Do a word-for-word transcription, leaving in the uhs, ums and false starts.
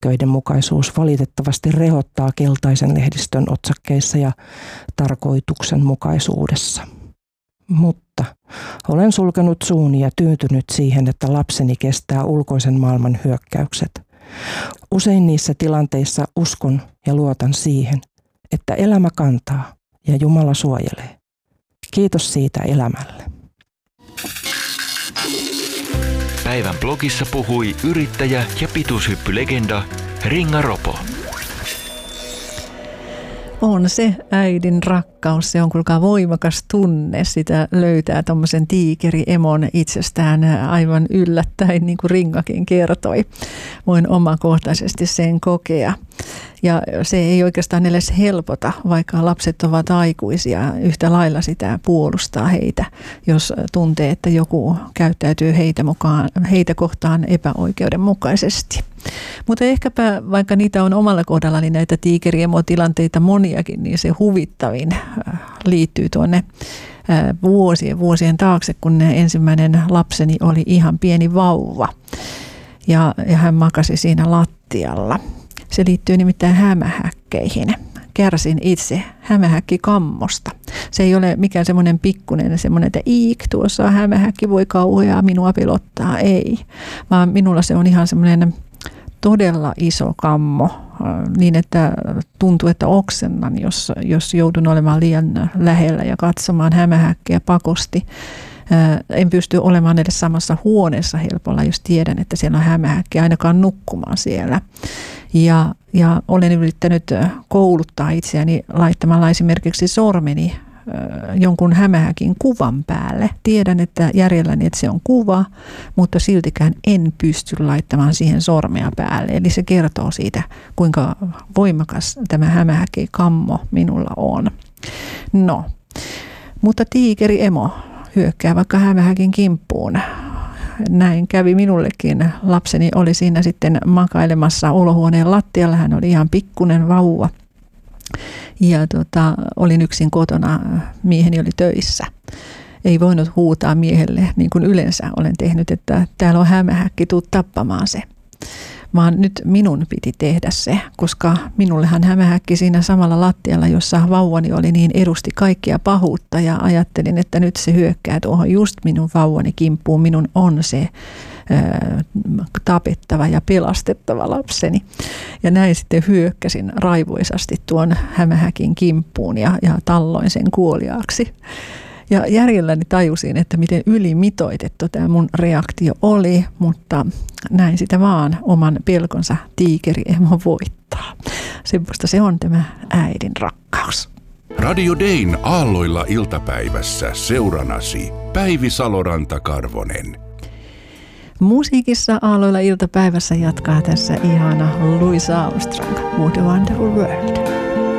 oikeudenmukaisuus valitettavasti rehottaa keltaisen lehdistön otsakkeissa ja tarkoituksenmukaisuudessa. Mutta olen sulkenut suuni ja tyyntynyt siihen, että lapseni kestää ulkoisen maailman hyökkäykset. Usein niissä tilanteissa uskon ja luotan siihen, että elämä kantaa ja Jumala suojelee. Kiitos siitä elämälle. Päivän blogissa puhui yrittäjä ja pituushyppylegenda Ringa Ropo. On se äidin rakkaus, se on kuulkaa voimakas tunne, sitä löytää tuommoisen tiikeriemon itsestään aivan yllättäen, niin kuin Ringakin kertoi. Voin omakohtaisesti sen kokea. Ja se ei oikeastaan edes helpota, vaikka lapset ovat aikuisia, yhtä lailla sitä puolustaa heitä, jos tuntee, että joku käyttäytyy heitä, mukaan, heitä kohtaan epäoikeudenmukaisesti. Mutta ehkäpä, vaikka niitä on omalla kohdallani näitä tiikeriemotilanteita moniakin, niin se huvittavin liittyy tuonne vuosien, vuosien taakse, kun ensimmäinen lapseni oli ihan pieni vauva ja, ja hän makasi siinä lattialla. Se liittyy nimittäin hämähäkkeihin. Kärsin itse hämähäkkikammosta. Se ei ole mikään semmoinen pikkuinen, semmoinen, että iik, tuossa on hämähäkki, voi kauheaa, minua pelottaa. Ei, vaan minulla se on ihan semmoinen todella iso kammo, niin että tuntuu, että oksennan, jos, jos joudun olemaan liian lähellä ja katsomaan hämähäkkiä pakosti. En pysty olemaan edes samassa huoneessa helpolla, jos tiedän, että siellä on hämähäkki, ainakaan nukkumaan siellä. Ja, ja olen yrittänyt kouluttaa itseäni laittamalla esimerkiksi sormeni jonkun hämähäkin kuvan päälle. Tiedän, että järjelläni, että se on kuva, mutta siltikään en pysty laittamaan siihen sormea päälle. Eli se kertoo siitä, kuinka voimakas tämä hämähäkin kammo minulla on. No, mutta tiikeriemo hyökkää vaikka hämähäkin kimppuun. Näin kävi minullekin. Lapseni oli siinä sitten makailemassa olohuoneen lattialla. Hän oli ihan pikkunen vauva. Ja tota, olin yksin kotona. Mieheni oli töissä. Ei voinut huutaa miehelle, niin kuin yleensä olen tehnyt, että täällä on hämähäkki, tuu tappamaan se. Vaan nyt minun piti tehdä se, koska minullehan hämähäkki siinä samalla lattialla, jossa vauvani oli, niin edusti kaikkia pahuutta. Ja ajattelin, että nyt se hyökkää tuohon just minun vauvani kimppuun. Minun on se ää, tapettava ja pelastettava lapseni. Ja näin sitten hyökkäsin raivoisasti tuon hämähäkin kimppuun ja, ja talloin sen kuoliaaksi. Ja järjelläni tajusin, että miten ylimitoitettu tämä mun reaktio oli, mutta näin sitä vaan oman pelkonsa tiikeriemo voittaa. Semmoista se on tämä äidin rakkaus. Radio Dayn aalloilla iltapäivässä seuranasi Päivi Saloranta-Karvonen. Musiikissa aalloilla iltapäivässä jatkaa tässä ihana Louis Armstrong, What a Wonderful World.